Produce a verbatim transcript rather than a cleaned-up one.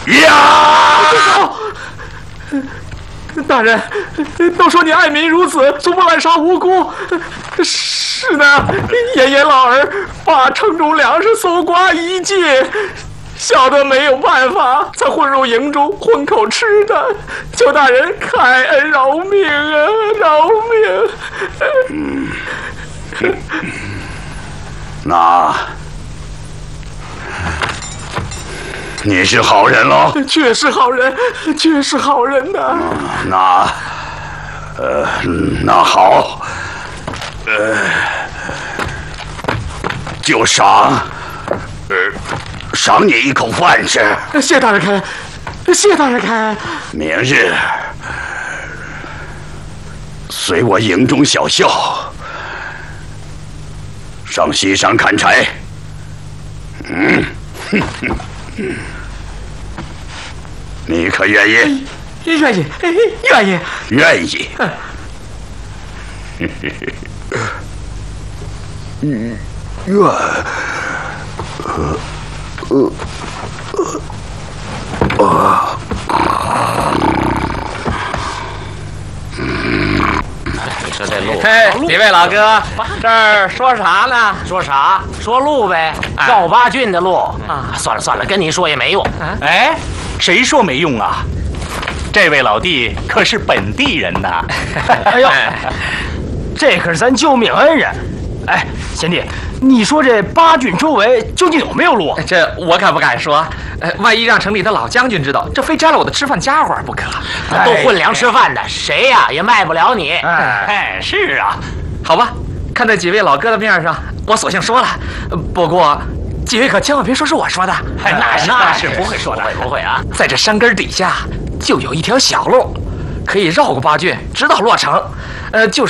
呀！大人，都说你爱民如子，从不滥杀无辜。是呢，爷爷老儿把城中粮食搜刮一尽，小的没有办法，才混入营中混口吃的。求大人开恩饶命啊，饶命！ 嗯，那你是好人喽？ 确是好人，确是好人呐、啊嗯。那，呃，那好，呃，就赏，呃，赏你一口饭吃。 谢大人开恩，谢大人开恩。 明日随我营中小校，上西山砍柴。嗯，哼哼嗯。你可愿意？ 愿意，愿意， 愿意。嗯，愿。呃呃呃你说这路，嘿，几位老哥，这儿说啥呢？ 说啥？说路呗，绕八郡的路啊！算了算了，跟你说也没用。 哎，谁说没用啊？这位老弟可是本地人呐！ 哎呦，这可是咱救命恩人。哎，贤弟，你说这八郡周围究竟有没有路？ 这我可不敢说，呃，万一让城里的老将军知道，这非摘了我的吃饭家伙不可。 都混粮吃饭的，谁呀也卖不了你。 哎，是啊， 好吧，看在几位老哥的面上，我索性说了。不过，几位可千万别说是我说的。 那是那是不会说的，不会啊。 在这山根底下就有一条小路，可以绕过八郡，直到洛城。呃，就是。